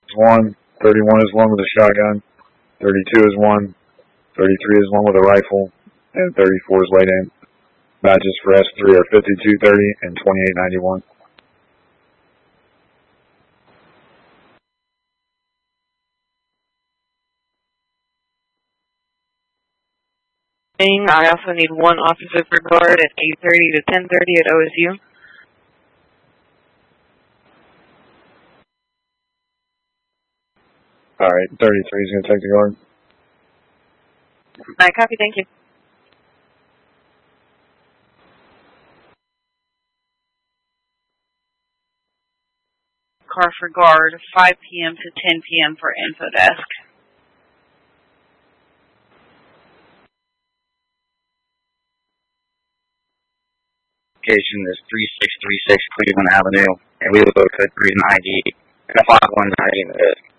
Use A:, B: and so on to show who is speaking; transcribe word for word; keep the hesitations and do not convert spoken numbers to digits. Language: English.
A: one, thirty-one is one with a shotgun, thirty-two is one, thirty-three is one with a rifle, and thirty-four is late aim. Badges for S three are fifty-two thirty and twenty-eight ninety-one.
B: I also need one officer for guard at eight thirty to ten thirty at O S U.
A: Alright, thirty-three is going to take the guard.
B: Alright, copy, thank you. Car for guard, five p m to ten p m for info desk.
C: Location is three six three six Cleveland Avenue, and we look at reason I D and a five one nine.